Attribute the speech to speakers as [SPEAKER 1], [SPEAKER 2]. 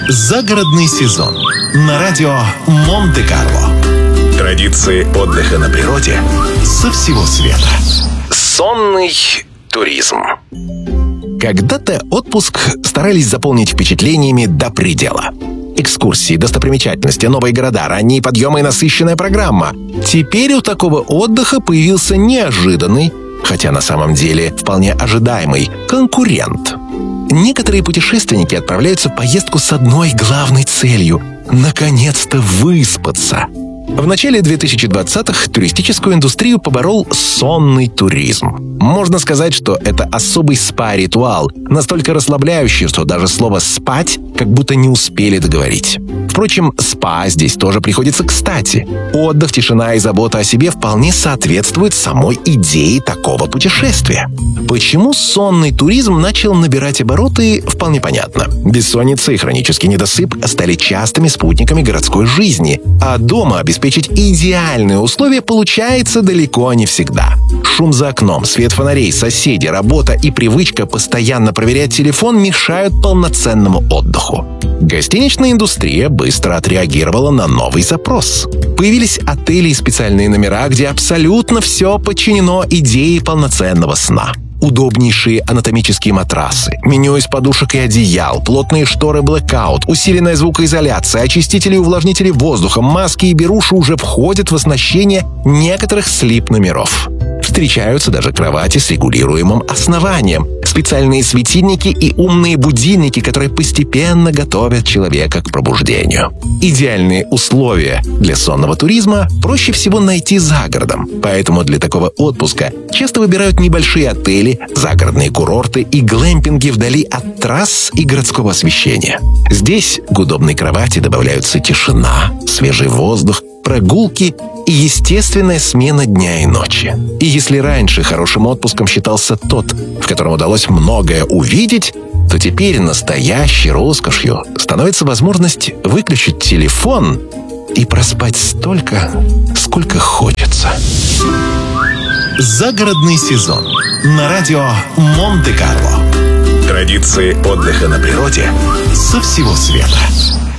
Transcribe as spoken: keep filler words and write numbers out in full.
[SPEAKER 1] Загородный сезон на радио Монте-Карло. Традиции отдыха на природе со всего света. Сонный туризм. Когда-то отпуск старались заполнить впечатлениями до предела. Экскурсии, достопримечательности, новые города, ранние подъемы и насыщенная программа. Теперь у такого отдыха появился неожиданный, хотя на самом деле вполне ожидаемый, конкурент. Некоторые путешественники отправляются в поездку с одной главной целью – наконец-то выспаться. В начале две тысячи двадцатых туристическую индустрию поборол сонный туризм. Можно сказать, что это особый спа-ритуал, настолько расслабляющий, что даже слово «спать» как будто не успели договорить. Впрочем, спа здесь тоже приходится кстати. Отдых, тишина и забота о себе вполне соответствуют самой идее такого путешествия. Почему сонный туризм начал набирать обороты, вполне понятно. Бессонница и хронический недосып стали частыми спутниками городской жизни, а дома обеспечить идеальные условия получается далеко не всегда. Шум за окном, свет фонарей, соседи, работа и привычка постоянно проверять телефон мешают полноценному отдыху. Гостиничная индустрия быстро отреагировала на новый запрос. Появились отели и специальные номера, где абсолютно все подчинено идее полноценного сна. Удобнейшие анатомические матрасы, меню из подушек и одеял, плотные шторы blackout, усиленная звукоизоляция, очистители и увлажнители воздуха, маски и беруши уже входят в оснащение некоторых слип-номеров. Встречаются даже кровати с регулируемым основанием, специальные светильники и умные будильники, которые постепенно готовят человека к пробуждению. Идеальные условия для сонного туризма проще всего найти за городом, поэтому для такого отпуска часто выбирают небольшие отели, загородные курорты и глэмпинги вдали от трасс и городского освещения. Здесь к удобной кровати добавляются тишина, свежий воздух, прогулки и естественная смена дня и ночи. И если раньше хорошим отпуском считался тот, в котором удалось многое увидеть, то теперь настоящей роскошью становится возможность выключить телефон и проспать столько, сколько хочется. Загородный сезон на радио Монте-Карло. Традиции отдыха на природе со всего света.